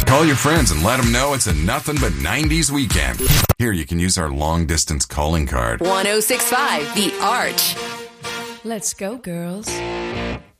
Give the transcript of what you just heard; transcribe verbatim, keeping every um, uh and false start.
Call your friends and let them know it's a nothing but nineties weekend. Here, you can use our long-distance calling card. one oh six point five The Arch. Let's go, girls.